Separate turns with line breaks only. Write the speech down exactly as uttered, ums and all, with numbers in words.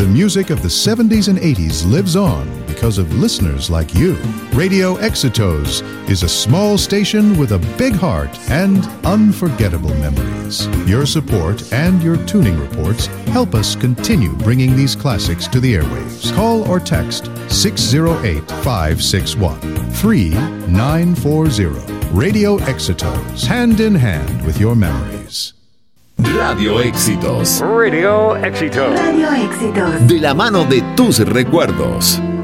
the music of the seventies and eighties lives on because of listeners like you. Radio Éxitos is a small station with a big heart and unforgettable memories. Your support and your tuning reports help us continue bringing these classics to the airwaves. Call or text six oh eight, five six one, three nine four zero. Radio Éxitos, hand in hand with your memories.
Radio Éxitos.
Radio Éxitos.
Radio Éxitos.
De la mano de tus recuerdos.